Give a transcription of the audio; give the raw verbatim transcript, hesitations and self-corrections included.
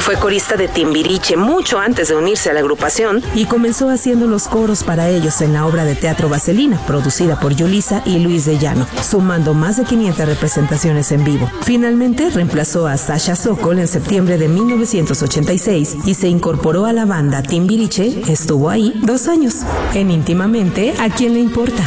Fue corista de Timbiriche mucho antes de unirse a la agrupación y comenzó haciendo los coros para ellos en la obra de teatro Vaselina, producida por Yulisa y Luis de Llano, sumando más de quinientas representaciones en vivo. Finalmente reemplazó a Sasha Sokol en septiembre de mil novecientos ochenta y seis y se incorporó a la banda Timbiriche. Estuvo ahí dos años. En Íntimamente, ¿a quién le importa?